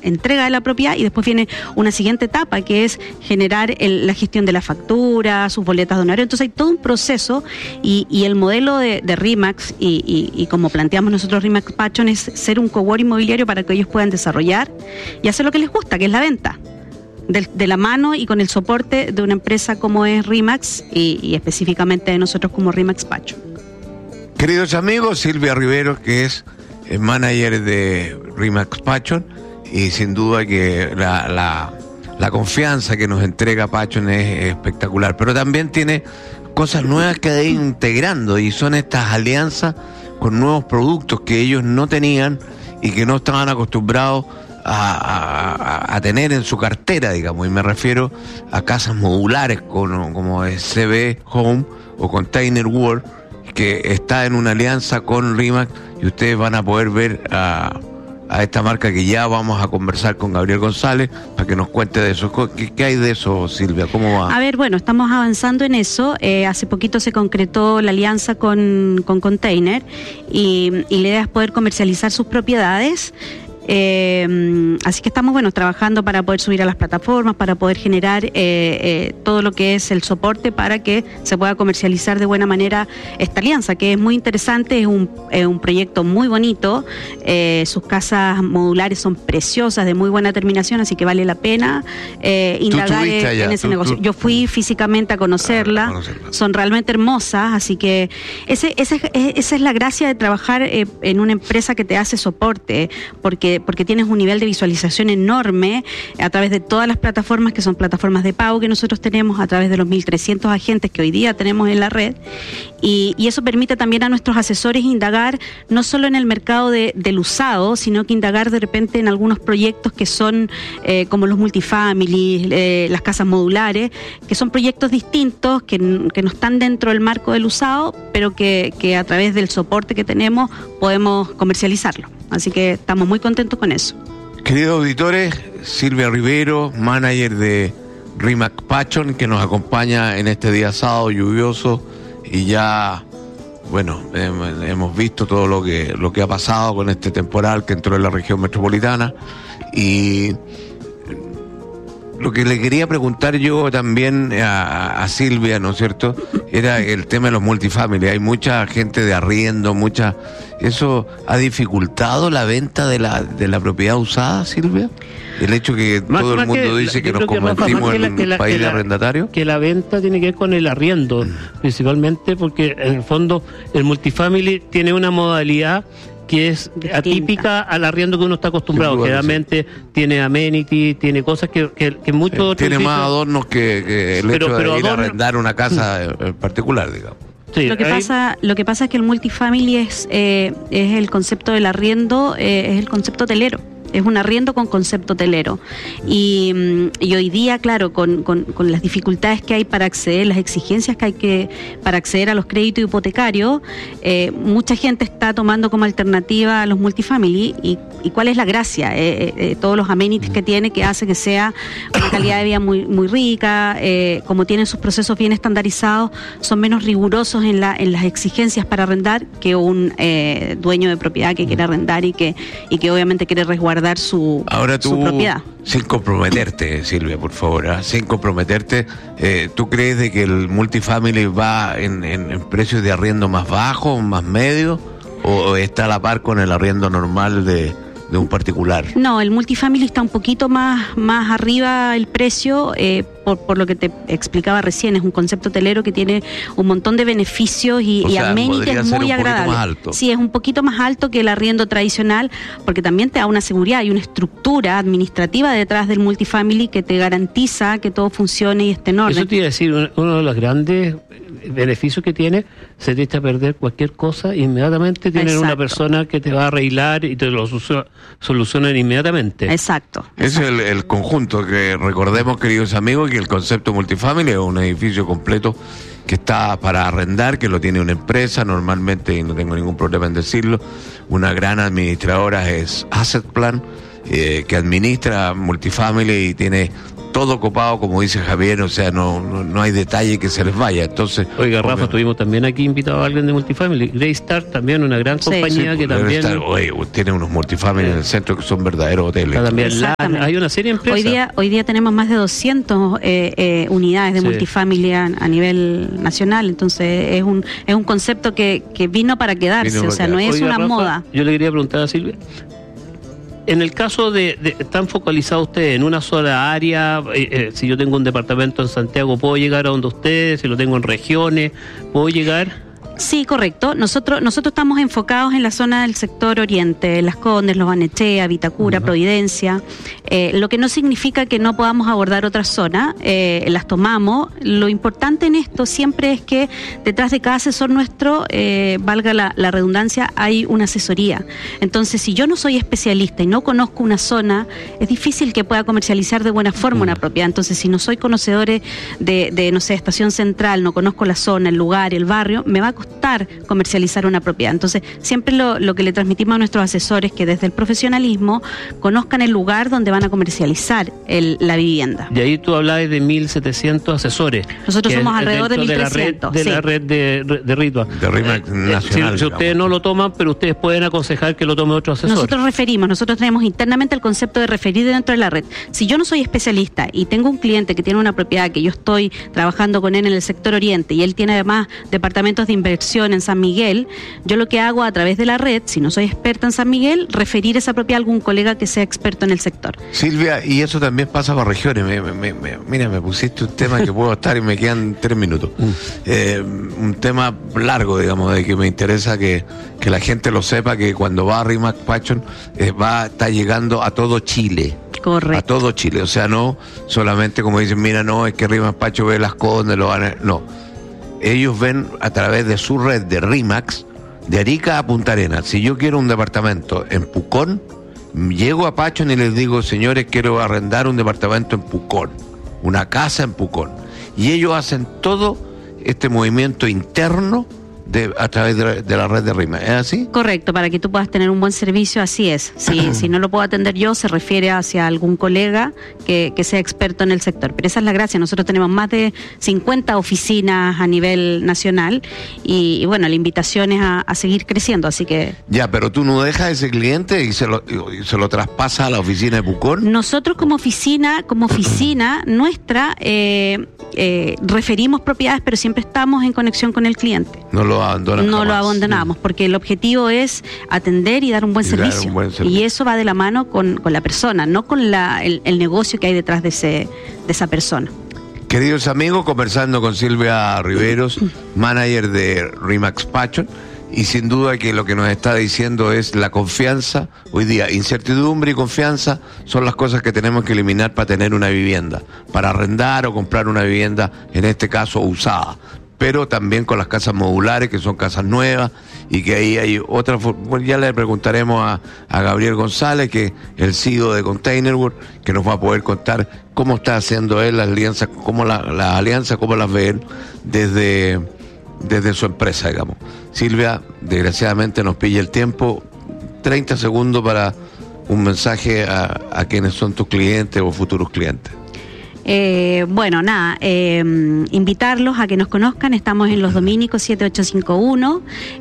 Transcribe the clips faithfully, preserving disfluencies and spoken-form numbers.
entrega de la propiedad, y después viene una siguiente etapa que es generar el, la gestión de la factura, sus boletas de honorario. Entonces hay todo un proceso, y, y el modelo de, de RE/MAX y, y, y como planteamos nosotros RE/MAX Pachón es ser un coworking inmobiliario para que ellos puedan desarrollar y hacer lo que les gusta, que es la venta. De, de la mano y con el soporte de una empresa como es RE/MAX y, y específicamente de nosotros como RE/MAX Pachón. Queridos amigos, Silvia Rivero, que es el manager de RE/MAX Pachón, y sin duda que la, la, la confianza que nos entrega Pachón es espectacular, pero también tiene cosas nuevas que ha ido integrando, y son estas alianzas con nuevos productos que ellos no tenían y que no estaban acostumbrados A, a, a tener en su cartera, digamos, y me refiero a casas modulares como, como es C B Home o Container World, que está en una alianza con RE/MAX, y ustedes van a poder ver a, a esta marca que ya vamos a conversar con Gabriel González para que nos cuente de eso. ¿Qué, qué hay de eso, Silvia? ¿Cómo va? A ver, bueno, estamos avanzando en eso. Eh, hace poquito se concretó la alianza con, con Container, y, y la idea es poder comercializar sus propiedades. Eh, así que estamos bueno trabajando para poder subir a las plataformas, para poder generar eh, eh, todo lo que es el soporte para que se pueda comercializar de buena manera esta alianza, que es muy interesante, es un, eh, un proyecto muy bonito, eh, sus casas modulares son preciosas, de muy buena terminación, así que vale la pena eh, indagar en, en ese tú, negocio. Tú, Yo fui físicamente a conocerla, a conocerla, son realmente hermosas, así que ese, ese, esa es la gracia de trabajar eh, en una empresa que te hace soporte, porque porque tienes un nivel de visualización enorme a través de todas las plataformas que son plataformas de pago que nosotros tenemos, a través de los mil trescientos agentes que hoy día tenemos en la red, y, y eso permite también a nuestros asesores indagar no solo en el mercado de, del usado, sino que indagar de repente en algunos proyectos que son eh, como los multifamily, eh, las casas modulares, que son proyectos distintos, que, que no están dentro del marco del usado, pero que, que a través del soporte que tenemos podemos comercializarlo. Así que estamos muy contentos con eso. Queridos auditores, Silvia Rivero, manager de RE/MAX Pachón, que nos acompaña en este día sábado lluvioso, y ya, bueno, eh, hemos visto todo lo que, lo que ha pasado con este temporal que entró en la región metropolitana, y lo que le quería preguntar yo también a, a Silvia, ¿no es cierto?, era el tema de los multifamily. Hay mucha gente de arriendo, mucha... ¿Eso ha dificultado la venta de la de la propiedad usada, Silvia? El hecho que más, todo más el mundo que, dice que nos convertimos que, Rafa, en un país de arrendatario. Que la venta tiene que ver con el arriendo, mm. principalmente porque en el fondo el multifamily tiene una modalidad que es distinta, atípica al arriendo que uno está acostumbrado. Generalmente tiene amenity, tiene cosas que, que, que muchos sí, tiene más adornos que, que el pero, hecho pero de ir adorno... a arrendar una casa en particular, digamos. Sí, lo que ahí... pasa lo que pasa es que el multifamily es eh, es el concepto del arriendo, eh, es el concepto hotelero. Es un arriendo con concepto hotelero. Y, y hoy día, claro, con, con, con las dificultades que hay para acceder, las exigencias que hay que para acceder a los créditos hipotecarios, eh, mucha gente está tomando como alternativa a los multifamily. ¿Y, y cuál es la gracia? Eh, eh, todos los amenities que tiene, que hace que sea una calidad de vida muy, muy rica, eh, como tienen sus procesos bien estandarizados, son menos rigurosos en, la, en las exigencias para arrendar que un eh, dueño de propiedad que quiere arrendar y que, y que obviamente quiere resguardar Su, Ahora tú, su propiedad. Sin comprometerte, Silvia, por favor, ¿eh? sin comprometerte, eh, ¿tú crees de que el multifamily va en, en, en precios de arriendo más bajos, más medios, o está a la par con el arriendo normal de, de un particular? No, el multifamily está un poquito más, más arriba el precio, eh, por, por lo que te explicaba recién, es un concepto hotelero que tiene un montón de beneficios y, o y sea, amenities muy agradables. Más alto. Sí, es un poquito más alto que el arriendo tradicional, porque también te da una seguridad y una estructura administrativa detrás del multifamily que te garantiza que todo funcione y esté en orden. Eso te iba a decir, uno de los grandes beneficios que tiene, se te echa a perder cualquier cosa, inmediatamente tienes una persona que te va a arreglar y te lo solucionan inmediatamente. Exacto. Ese exacto. es el, el conjunto que recordemos, queridos amigos, que el concepto multifamily es un edificio completo que está para arrendar, que lo tiene una empresa, normalmente, y no tengo ningún problema en decirlo, una gran administradora es Asset Plan, eh, que administra multifamily y tiene todo copado, como dice Javier, o sea, no, no, no hay detalle que se les vaya. Entonces, oiga, Rafa, tuvimos también aquí invitado a alguien de Multifamily, Greystar, también una gran sí, compañía sí, que también estar, oye, tiene unos multifamily eh, en el centro que son verdaderos hoteles. También la, hay una serie de empresas. Hoy día, hoy día tenemos más de doscientas eh, eh, unidades de sí. multifamily a, a nivel nacional, entonces es un es un concepto que, que vino para quedarse, vino para o sea, quedar. no es Oiga, una Rafa, moda. Yo le quería preguntar a Silvia, en el caso de, de ¿están focalizados ustedes en una sola área? Eh, eh, si yo tengo un departamento en Santiago, ¿puedo llegar a donde ustedes? Si lo tengo en regiones, ¿puedo llegar? Sí, correcto. Nosotros nosotros estamos enfocados en la zona del sector oriente, Las Condes, Los Barnechea, Vitacura, uh-huh. Providencia, eh, lo que no significa que no podamos abordar otras zonas, eh, las tomamos. Lo importante en esto siempre es que detrás de cada asesor nuestro, eh, valga la, la redundancia, hay una asesoría. Entonces, si yo no soy especialista y no conozco una zona, es difícil que pueda comercializar de buena forma uh-huh. una propiedad. Entonces, si no soy conocedor de, de, no sé, Estación Central, no conozco la zona, el lugar, el barrio, me va a costar comercializar una propiedad. Entonces, siempre lo, lo que le transmitimos a nuestros asesores es que desde el profesionalismo conozcan el lugar donde van a comercializar el, la vivienda. Y ahí tú hablabas de mil setecientos asesores. Nosotros somos alrededor de mil trescientos. De la red de, sí. de, de Ritua. De RIMAX nacional. Si, si ustedes no lo toman, pero ustedes pueden aconsejar que lo tome otro asesor. Nosotros referimos, nosotros tenemos internamente el concepto de referir dentro de la red. Si yo no soy especialista y tengo un cliente que tiene una propiedad que yo estoy trabajando con él en el sector oriente y él tiene además departamentos de inversión en San Miguel, yo lo que hago a través de la red, si no soy experta en San Miguel, referir esa propiedad a algún colega que sea experto en el sector. Silvia, y eso también pasa por regiones. Me, me, me, mira, me pusiste un tema que puedo estar y me quedan tres minutos. Eh, un tema largo, digamos, de que me interesa que, que la gente lo sepa, que cuando va a RIMAX Pachón eh, va está llegando a todo Chile. Correcto. A todo Chile, o sea, no solamente como dicen, mira, no, es que RIMAX Pachón ve Las Condes, lo van a... No. Ellos ven a través de su red de RIMAX, de Arica a Punta Arenas. Si yo quiero un departamento en Pucón, llego a Pachón y les digo, señores, quiero arrendar un departamento en Pucón, una casa en Pucón. Y ellos hacen todo este movimiento interno de, a través de, de la red de RIMAX. ¿Es así? Correcto, para que tú puedas tener un buen servicio, así es. Si, si no lo puedo atender yo, se refiere hacia algún colega que, que sea experto en el sector. Pero esa es la gracia. Nosotros tenemos más de cincuenta oficinas a nivel nacional y, y bueno, la invitación es a, a seguir creciendo, así que... Ya, pero tú no dejas a ese cliente y se lo, y se lo traspasas a la oficina de Pucón. Nosotros como oficina, como oficina nuestra, eh, eh, referimos propiedades, pero siempre estamos en conexión con el cliente. No lo abandonan No jamás. lo abandonamos, porque el objetivo es atender y dar un buen, Y servicio. dar un buen servicio. Y eso va de la mano con, con la persona, no con la, el, el negocio que hay detrás de, ese, de esa persona. Queridos amigos, conversando con Silvia Riveros, manager de RIMAX Pachón, y sin duda que lo que nos está diciendo es la confianza. Hoy día, incertidumbre y confianza son las cosas que tenemos que eliminar para tener una vivienda, para arrendar o comprar una vivienda, en este caso usada. Pero también con las casas modulares, que son casas nuevas, y que ahí hay otra... Bueno, ya le preguntaremos a, a Gabriel González, que es el C E O de Containerworld, que nos va a poder contar cómo está haciendo él las alianzas, cómo la, las alianzas, cómo las ve él desde, desde su empresa, digamos. Silvia, desgraciadamente nos pilla el tiempo. treinta segundos para un mensaje a, a quienes son tus clientes o futuros clientes. Eh, bueno, nada, eh, invitarlos a que nos conozcan. Estamos en Los Dominicos siete ocho cinco uno.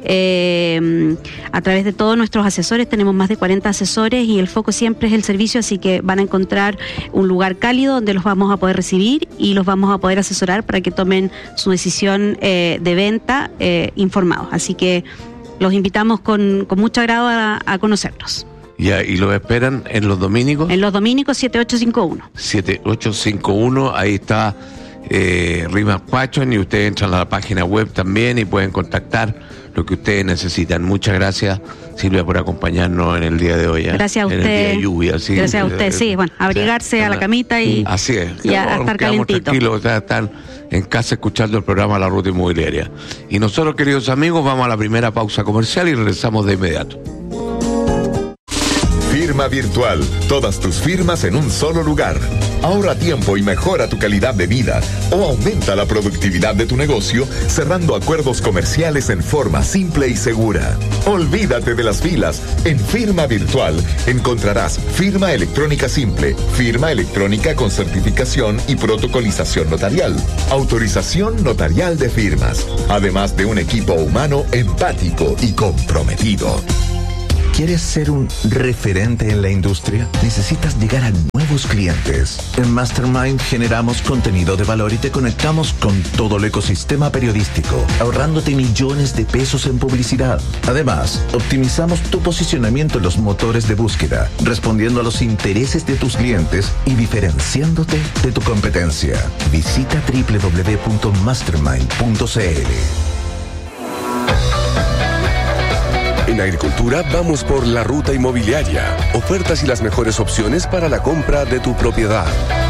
Eh, a través de todos nuestros asesores, tenemos más de cuarenta asesores y el foco siempre es el servicio, así que van a encontrar un lugar cálido donde los vamos a poder recibir y los vamos a poder asesorar para que tomen su decisión eh, de venta eh, informados. Así que los invitamos con, con mucho agrado a, a conocernos. Ya, y lo esperan en Los Dominicos. En Los Dominicos siete ocho cinco uno. siete ocho cinco uno, ahí está eh, RIMAX Pachón, y ustedes entran a la página web también y pueden contactar lo que ustedes necesitan. Muchas gracias, Silvia, por acompañarnos en el día de hoy. ¿eh? Gracias a usted. En el día de lluvia, sí. Gracias a usted, sí. Bueno, abrigarse o sea, a la camita y, así es. y a, a estar calentito. Tranquilos, o sea, estar en casa escuchando el programa La Ruta Inmobiliaria. Y nosotros, queridos amigos, vamos a la primera pausa comercial y regresamos de inmediato. Firma Virtual. Todas tus firmas en un solo lugar. Ahorra tiempo y mejora tu calidad de vida o aumenta la productividad de tu negocio cerrando acuerdos comerciales en forma simple y segura. Olvídate de las filas. En Firma Virtual encontrarás firma electrónica simple, firma electrónica con certificación y protocolización notarial, autorización notarial de firmas, además de un equipo humano empático y comprometido. ¿Quieres ser un referente en la industria? Necesitas llegar a nuevos clientes. En Mastermind generamos contenido de valor y te conectamos con todo el ecosistema periodístico, ahorrándote millones de pesos en publicidad. Además, optimizamos tu posicionamiento en los motores de búsqueda, respondiendo a los intereses de tus clientes y diferenciándote de tu competencia. Visita doble u doble u doble u punto mastermind punto c l. En Agricultura vamos por la ruta inmobiliaria. Ofertas y las mejores opciones para la compra de tu propiedad.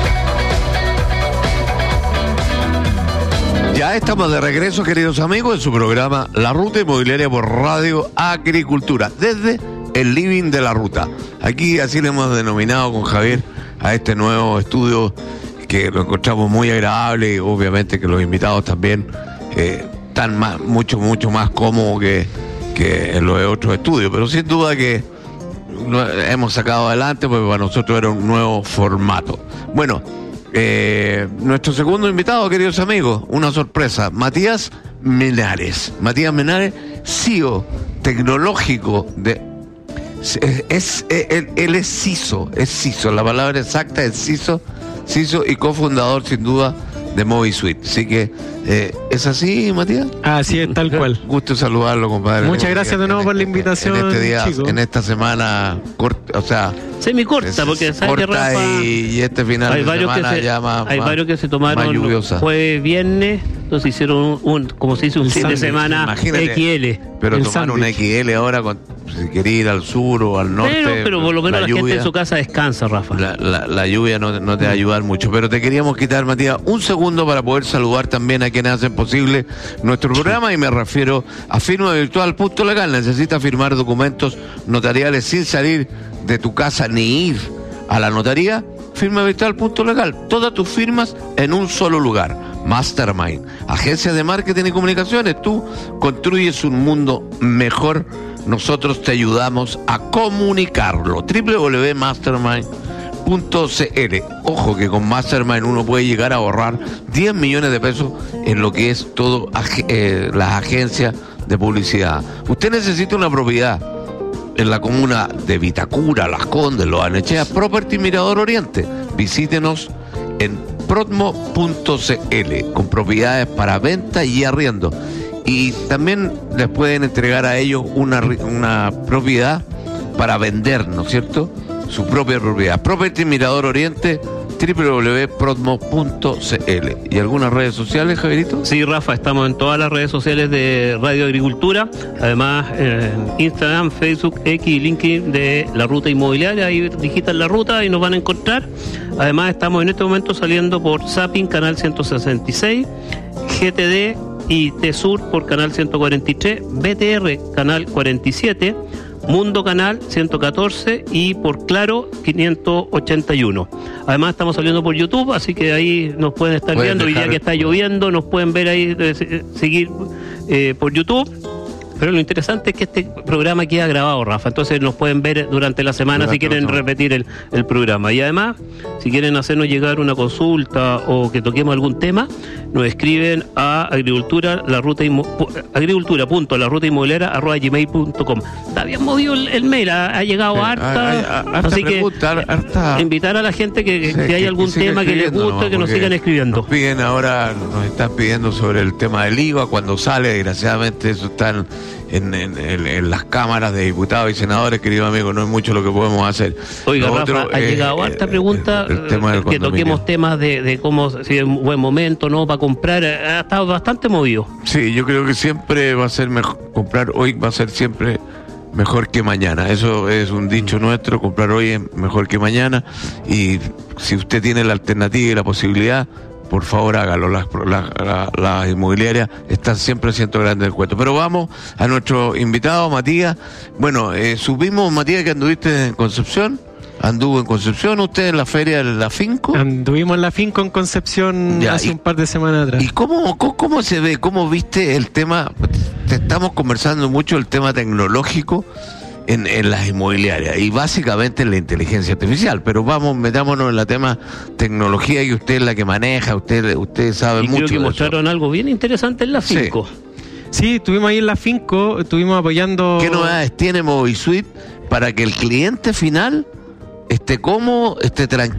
Ya estamos de regreso, queridos amigos, en su programa La Ruta Inmobiliaria por Radio Agricultura, desde el living de la ruta. Aquí así le hemos denominado con Javier a este nuevo estudio que lo encontramos muy agradable y obviamente que los invitados también eh, están más, mucho, mucho más cómodos que... que en los otros estudios, pero sin duda que lo hemos sacado adelante porque para nosotros era un nuevo formato. Bueno, eh, nuestro segundo invitado, queridos amigos, una sorpresa, Matías Menares. Matías Menares, C E O tecnológico de... Es, es, él, él es C I S O, es C I S O, la palabra exacta es C I S O, C I S O y cofundador sin duda de MobiSuite. Así que, eh, ¿es así, Matías? Así es, tal cual. Gusto saludarlo, compadre. Muchas gracias de nuevo por la invitación, en este día, chico. En esta semana corta, o sea... Semicorta, porque sabes que corta Rafa, y, y este final hay de varios semana que se, ya más, hay más, varios que se tomaron jueves, viernes, entonces hicieron un, un como se dice, un El fin sándwich, de semana imagínate, X L. Pero El tomar un sándwich. X L ahora, con, si quiere ir al sur o al norte... Pero, pero por lo menos la, lluvia, gente en su casa descansa, Rafa. La, la, la lluvia no, no te va a ayudar mucho, pero te queríamos quitar, Matías, un segundo para poder saludar también a quienes hacen posible nuestro programa, y me refiero a Firma Virtual Punto Legal. Necesitas firmar documentos notariales sin salir de tu casa ni ir a la notaría. Firma Virtual Punto Legal. Todas tus firmas en un solo lugar. Mastermind, agencia de marketing y comunicaciones. Tú construyes un mundo mejor. Nosotros te ayudamos a comunicarlo. doble u doble u doble u punto mastermind punto c l. Ojo que con Mastermind uno puede llegar a ahorrar diez millones de pesos en lo que es todo eh, las agencias de publicidad. Usted necesita una propiedad en la comuna de Vitacura, Las Condes, Los Arnechea, Property Mirador Oriente. Visítenos en protmo punto c l con propiedades para venta y arriendo. Y también les pueden entregar a ellos una, una propiedad para vender, ¿no es cierto? Su propia propiedad. Property Mirador Oriente, doble u doble u doble u punto protmo punto c l. ¿Y algunas redes sociales, Javierito? Sí, Rafa, estamos en todas las redes sociales de Radio Agricultura, además en Instagram, Facebook, X y LinkedIn de La Ruta Inmobiliaria. Ahí digitan La Ruta y nos van a encontrar. Además estamos en este momento saliendo por Zapping, canal ciento sesenta y seis, G T D y T-Sur por canal ciento cuarenta y tres, B T R canal cuarenta y siete, Mundo Canal ciento catorce y por Claro quinientos ochenta y uno. Además estamos saliendo por YouTube, así que ahí nos pueden estar Pueden viendo. Hoy día dejar- que está lloviendo nos pueden ver ahí, eh, seguir eh, por YouTube. Pero lo interesante es que este programa queda grabado, Rafa, entonces nos pueden ver durante la semana Durante si quieren la semana. repetir el, el programa. Y además, si quieren hacernos llegar una consulta o que toquemos algún tema, nos escriben a agricultura, la ruta inmo, agricultura punto la ruta inmobiliaria arroba gmail punto com. Está bien movido el, el mail, ha, ha llegado Sí, harta, hay- hay- harta así que pregunta, harta- invitar a la gente que, Sí, que que- hay que algún siga tema que les escribiendo guste, nomás, que nos porque sigan escribiendo. Nos piden ahora, nos están pidiendo sobre el tema del I V A cuando sale, desgraciadamente eso está en, en, en- en- en las cámaras de diputados y senadores, querido amigo, no es mucho lo que podemos hacer. Oiga, Lo Rafa, otro, ha eh, llegado eh, harta pregunta, el tema del que condominio. toquemos temas de, de cómo, si es un buen momento, ¿no? Para comprar, ha estado bastante movido. Sí, yo creo que siempre va a ser mejor, comprar hoy va a ser siempre mejor que mañana. Eso es un dicho nuestro, comprar hoy es mejor que mañana. Y si usted tiene la alternativa y la posibilidad, por favor hágalo. Las, las, las, las inmobiliarias están siempre haciendo grandes descuentos. Pero vamos a nuestro invitado, Matías. Bueno, eh, supimos, Matías, que anduviste en Concepción. ¿Anduvo en Concepción usted en la feria de la Finco? Anduvimos en la Finco en Concepción ya, hace y, un par de semanas atrás. ¿Y cómo, cómo, cómo se ve? ¿Cómo viste el tema? Te estamos conversando mucho el tema tecnológico en, en las inmobiliarias y básicamente en la inteligencia artificial, pero vamos, metámonos en la tema tecnología, y usted es la que maneja, usted usted sabe y mucho. Creo que de mostraron eso. algo bien interesante en la Finco. Sí. sí, estuvimos ahí en la Finco, estuvimos apoyando... ¿Qué novedades tiene MobiSuite para que el cliente final esté cómodo, esté tranquilo